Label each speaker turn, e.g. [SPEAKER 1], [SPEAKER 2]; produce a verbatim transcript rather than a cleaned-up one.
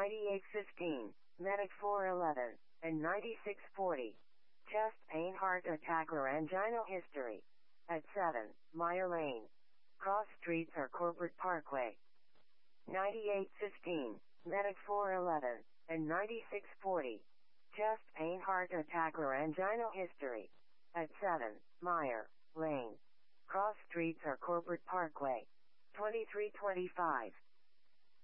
[SPEAKER 1] ninety-eight fifteen, Medic four eleven, and ninety-six forty. Chest pain, heart attack, or angina history. At seven, Meyer Lane. Cross Streets or Corporate Parkway. ninety-eight fifteen, Medic four eleven, and ninety-six forty. Chest pain, heart attack, or angina history. At seven, Meyer Lane. Cross Streets or Corporate Parkway. twenty-three twenty-five.